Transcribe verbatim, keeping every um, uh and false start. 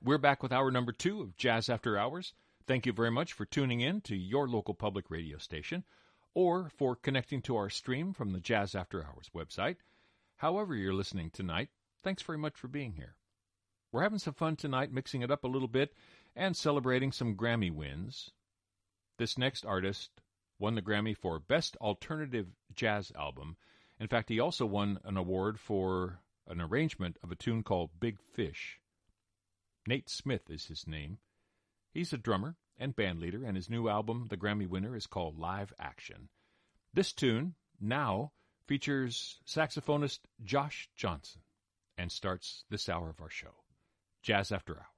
We're back with hour number two of Jazz After Hours. Thank you very much for tuning in to your local public radio station or for connecting to our stream from the Jazz After Hours website. However you're listening tonight, thanks very much for being here. We're having some fun tonight, mixing it up a little bit and celebrating some Grammy wins. This next artist won the Grammy for Best Alternative Jazz Album. In fact, he also won an award for an arrangement of a tune called Big Fish. Nate Smith is his name. He's a drummer and band leader, and his new album, the Grammy winner, is called Live Action. This tune now features saxophonist Josh Johnson and starts this hour of our show, Jazz After Hours.